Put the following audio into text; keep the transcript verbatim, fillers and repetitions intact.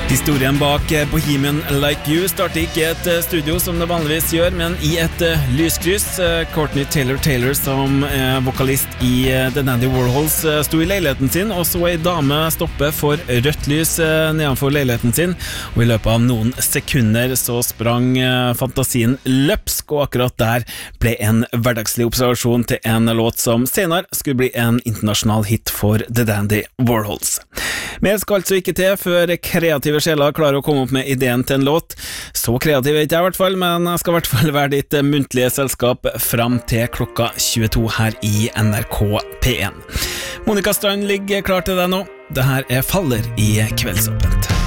Historien bak Bohemian Like You starter ikke i et studio som det vanligvis gjør, men i et lyskryss. Courtney Taylor Taylor, som er vokalist i The Dandy Warhols, sto i leiligheten sin og så en dame stoppe for rødt lys nedenfor leiligheten sin, og i løpet av noen sekunder så sprang fantasien løpsk, og akkurat der ble en hverdagslig observasjon til en låt som senere skulle bli en internasjonal hit for The Dandy Warhols. Mer skal altså ikke til før kreative sjeler klarer å komme opp med ideen til en låt. Så kreativ er ikke jeg i hvert fall, men jeg skal i hvert fall være ditt muntlige selskap fram til klokka tjueto her i N R K P en. Monica Strand ligger klar til deg nå. Det her er Faller i Kveldsåpent.